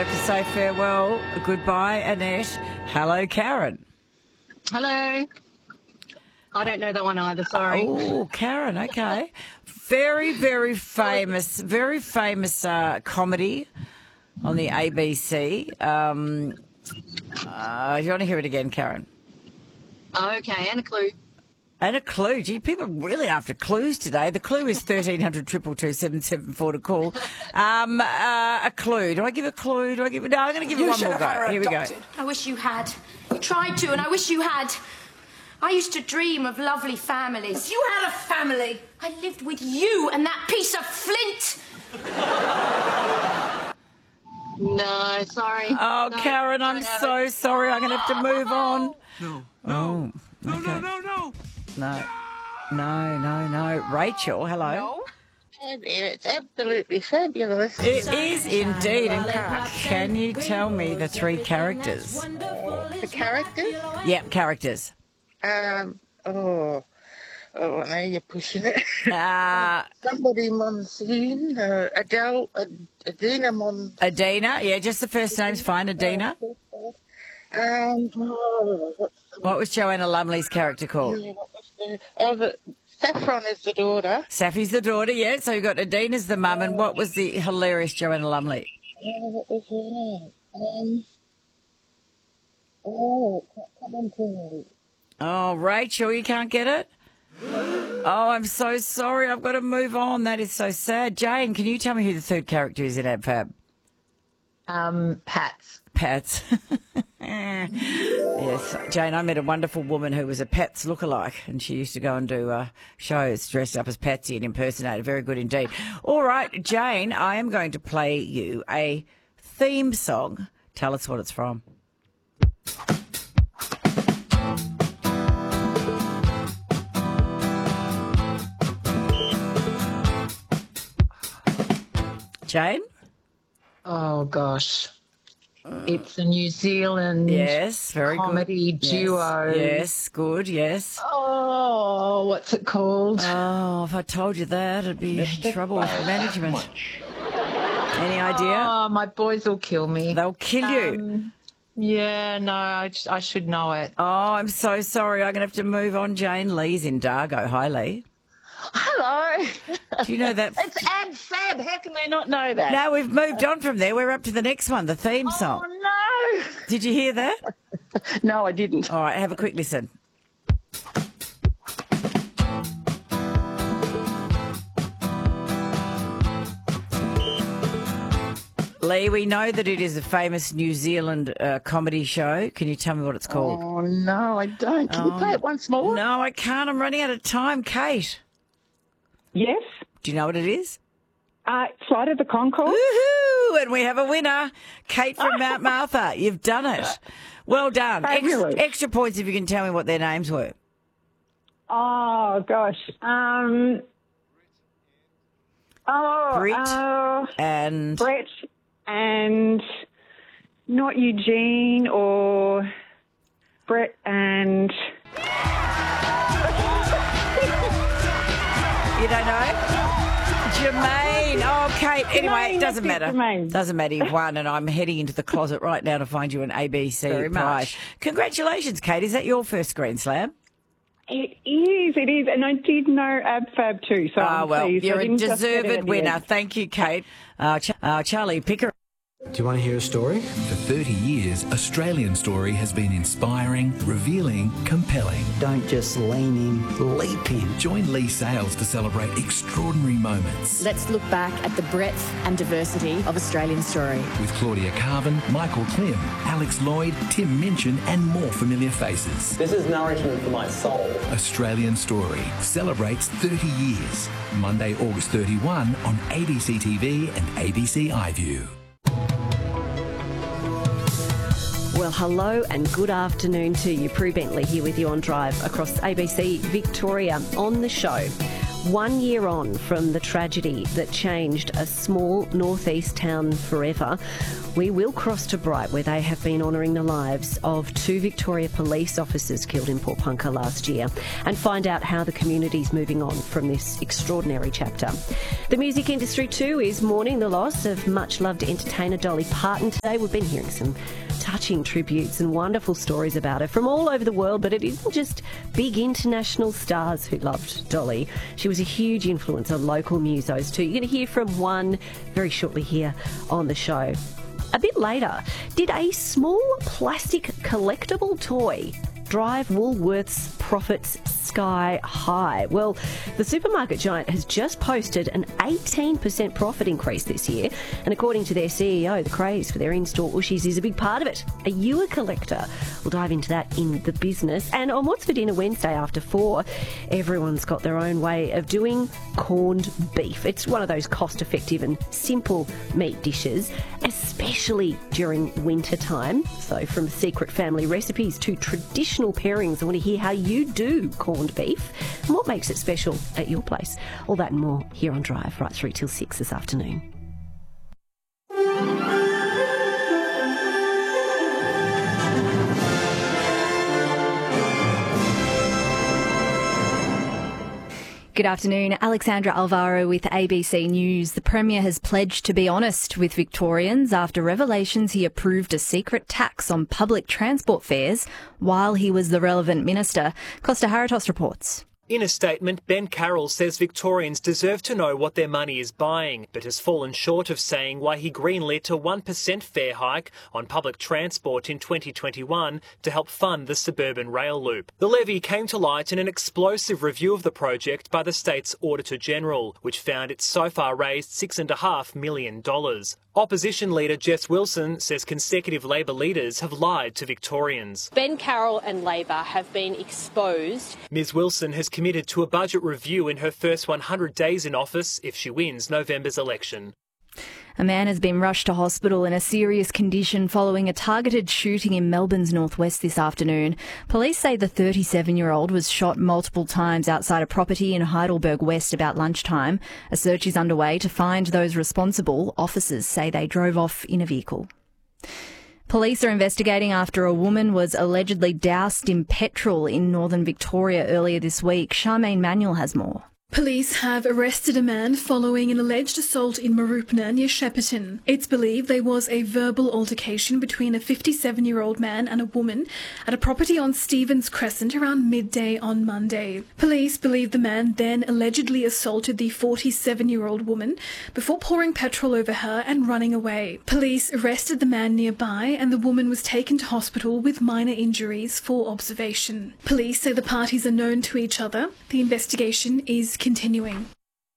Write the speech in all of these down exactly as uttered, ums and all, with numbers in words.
to say farewell, goodbye, Annette. Hello, Karen. Hello. I don't know that one either, sorry. Oh, Karen, okay. Very, very famous, very famous uh, comedy on the A B C. Um, uh, do you want to hear it again, Karen? Okay, and a clue. And a clue. Gee, people are really after clues today. The clue is thirteen hundred, two two two, seven seven four to call. Um, uh, a clue. Do I give a clue? Do I give it? No, I'm going to give it one more go. Here we go. I wish you had. You tried to, and I wish you had. I used to dream of lovely families. You had a family. I lived with you and that piece of flint. No, sorry. Oh, no, Karen, I'm so sorry. I'm going to have to move on. No. Oh, No, okay. no, no, no. No, no, no, no. Rachel, hello. No. It's absolutely fabulous. It is indeed. And can you tell me the three characters? The characters? Yep, characters. Um, oh, oh, now you're pushing it. Uh, Somebody Monsoon, uh, Adele, Ad- Adina Mon... Adina, yeah, just the first name's fine, Adina. And, oh, what's the... What was Joanna Lumley's character called? What was the... Oh, the... Saffron is the daughter. Safi's the daughter, yeah, so you've got Adina's the mum, and what was the hilarious Joanna Lumley? Oh, what was her name? Um... Oh, come on to me. Oh, Rachel, you can't get it? Oh, I'm so sorry. I've got to move on. That is so sad. Jane, can you tell me who the third character is in AbFab? Um, Pats. Pats. Yes, Jane, I met a wonderful woman who was a Pats lookalike, and she used to go and do uh, shows dressed up as Patsy and impersonate her. Very good indeed. All right, Jane, I am going to play you a theme song. Tell us what it's from. Jane? Oh, gosh. It's a New Zealand Yes, very comedy good. duo. Yes, yes, good, yes. Oh, what's it called? Oh, if I told you that, it'd be trouble with management. Any idea? Oh, my boys will kill me. They'll kill you. Um, yeah, no, I, just, I should know it. Oh, I'm so sorry. I'm going to have to move on. Jane Lee's in Dargo. Hi, Lee. Hello. Do you know that? It's Ab Fab. How can they not know that? No, we've moved on from there. We're up to the next one, the theme song. Oh, no. Did you hear that? No, I didn't. All right, have a quick listen. Lee, we know that it is a famous New Zealand uh, comedy show. Can you tell me what it's called? Oh, no, I don't. Can you play it once more? No, I can't. I'm running out of time. Kate, Yes. do you know what it is? Uh, Flight of the Conchords. Woohoo! And we have a winner. Kate from Mount Martha. You've done it. Well done. Extra, Fabulous. extra points if you can tell me what their names were. Oh, gosh. Um, oh, Brit uh, and... Brett and not Eugene or Brett and... You don't know? Jermaine. Oh, Kate. Anyway, Jermaine, it doesn't that's matter. it, Jermaine. Doesn't matter. You've won, and I'm heading into the closet right now to find you an A B C Very prize. much. Congratulations, Kate. Is that your first Grand Slam? It is, it is. And I did know AbFab too, so Ah, I'm well, pleased. I you're a didn't just get it at deserved the winner. end. Thank you, Kate. Uh, Ch- uh, Charlie Picker. Do you want to hear a story? For thirty years, Australian Story has been inspiring, revealing, compelling. Don't just lean in, leap in. Join Lee Sales to celebrate extraordinary moments. Let's look back at the breadth and diversity of Australian Story. With Claudia Carvin, Michael Klim, Alex Lloyd, Tim Minchin, and more familiar faces. This is nourishment for my soul. Australian Story celebrates thirty years. Monday, August thirty-first on A B C T V and A B C iView. Well, hello and good afternoon to you. Prue Bentley here with you on Drive across A B C Victoria. On the show, one year on from the tragedy that changed a small northeast town forever, we will cross to Bright, where they have been honouring the lives of two Victoria police officers killed in Port Punker last year, and find out how the community's moving on from this extraordinary chapter. The music industry too is mourning the loss of much-loved entertainer Dolly Parton today. We've been hearing some touching tributes and wonderful stories about her from all over the world, but it isn't just big international stars who loved Dolly. She was a huge influence on local musos too. You're going to hear from one very shortly here on the show. A bit later, did a small plastic collectible toy drive Woolworths' profits sky high? Well, the supermarket giant has just posted an eighteen percent profit increase this year, and according to their C E O, the craze for their in-store Ushies is a big part of it. Are you a collector? We'll dive into that in the business. And on What's for Dinner Wednesday after four, everyone's got their own way of doing corned beef. It's one of those cost-effective and simple meat dishes, especially during winter time. So from secret family recipes to traditional pairings, I want to hear how you do corned beef and what makes it special at your place. All that and more here on Drive, right through till six this afternoon. Good afternoon. Alexandra Alvaro with A B C News. The Premier has pledged to be honest with Victorians after revelations he approved a secret tax on public transport fares while he was the relevant minister. Costa Haratos reports. In a statement, Ben Carroll says Victorians deserve to know what their money is buying, but has fallen short of saying why he greenlit a one percent fare hike on public transport in twenty twenty-one to help fund the suburban rail loop. The levy came to light in an explosive review of the project by the state's Auditor-General, which found it so far raised six point five million dollars. Opposition leader Jess Wilson says consecutive Labor leaders have lied to Victorians. Ben Carroll and Labor have been exposed. Ms Wilson has committed to a budget review in her first one hundred days in office if she wins November's election. A man has been rushed to hospital in a serious condition following a targeted shooting in Melbourne's northwest this afternoon. Police say the thirty-seven-year-old was shot multiple times outside a property in Heidelberg West about lunchtime. A search is underway to find those responsible. Officers say they drove off in a vehicle. Police are investigating after a woman was allegedly doused in petrol in northern Victoria earlier this week. Charmaine Manuel has more. Police have arrested a man following an alleged assault in Marupna near Shepparton. It's believed there was a verbal altercation between a fifty-seven-year-old man and a woman at a property on Stevens Crescent around midday on Monday. Police believe the man then allegedly assaulted the forty-seven-year-old woman before pouring petrol over her and running away. Police arrested the man nearby and the woman was taken to hospital with minor injuries for observation. Police say the parties are known to each other. The investigation is continuing.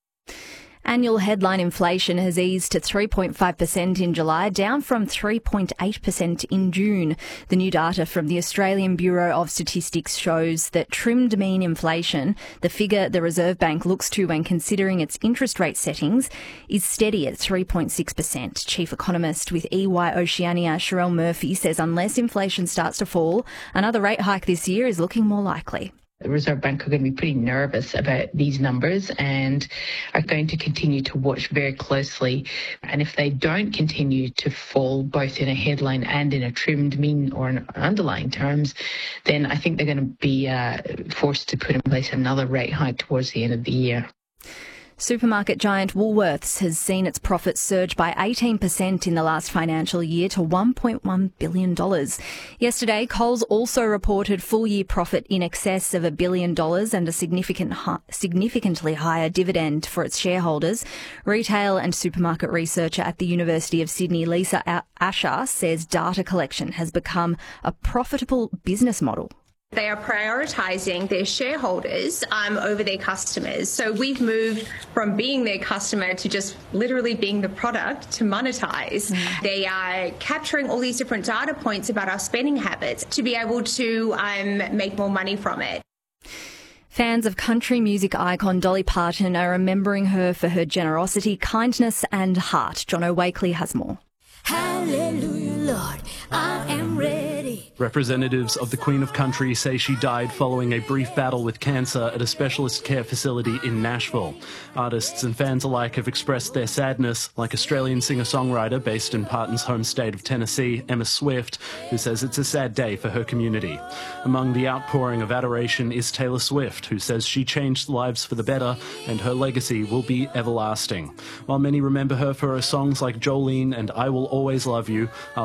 Annual headline inflation has eased to three point five percent in July, down from three point eight percent in June. The new data from the Australian Bureau of Statistics shows that trimmed mean inflation, the figure the Reserve Bank looks to when considering its interest rate settings, is steady at three point six percent. Chief economist with E Y Oceania, Sherelle Murphy, says unless inflation starts to fall, another rate hike this year is looking more likely. The Reserve Bank are going to be pretty nervous about these numbers and are going to continue to watch very closely. And if they don't continue to fall both in a headline and in a trimmed mean or in underlying terms, then I think they're going to be uh, forced to put in place another rate hike towards the end of the year. Supermarket giant Woolworths has seen its profits surge by eighteen percent in the last financial year to one point one billion dollars. Yesterday, Coles also reported full-year profit in excess of a billion dollars and a significant, significantly higher dividend for its shareholders. Retail and supermarket researcher at the University of Sydney, Lisa Asher, says data collection has become a profitable business model. They are prioritising their shareholders um, over their customers. So we've moved from being their customer to just literally being the product to monetize. Mm. They are capturing all these different data points about our spending habits to be able to um, make more money from it. Fans of country music icon Dolly Parton are remembering her for her generosity, kindness and heart. John O'Wakely has more. Hallelujah, Lord, I am ready. Representatives of the Queen of Country say she died following a brief battle with cancer at a specialist care facility in Nashville. Artists and fans alike have expressed their sadness, like Australian singer-songwriter based in Parton's home state of Tennessee, Emma Swift, who says it's a sad day for her community. Among the outpouring of adoration is Taylor Swift, who says she changed lives for the better and her legacy will be everlasting. While many remember her for her songs like Jolene and I Will Always Love You, others